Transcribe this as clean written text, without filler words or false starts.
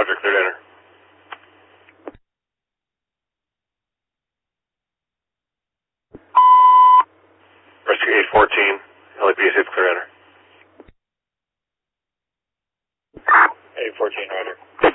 Roger, clear to enter. Rescue 814, LAPD safe, clear to enter. 814, Roger.